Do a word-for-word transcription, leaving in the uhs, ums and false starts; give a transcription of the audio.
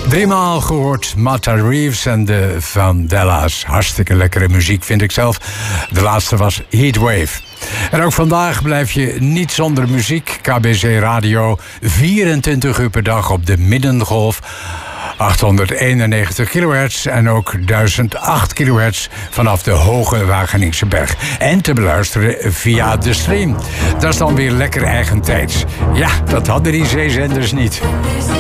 Driemaal gehoord, Martha Reeves en de Vandellas. Hartstikke lekkere muziek, vind ik zelf. De laatste was Heatwave. En ook vandaag blijf je niet zonder muziek. K B C Radio, vierentwintig uur per dag op de middengolf. achthonderdeenennegentig kilohertz en ook duizend acht kilohertz vanaf de Hoge Wageningse Berg. En te beluisteren via de stream. Dat is dan weer lekker eigentijds. Ja, dat hadden die zeezenders niet.